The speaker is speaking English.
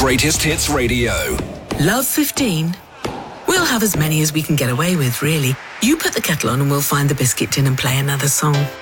Greatest Hits Radio. Love 15? We'll have as many as we can get away with, really. You put the kettle on and we'll find the biscuit tin and play another song.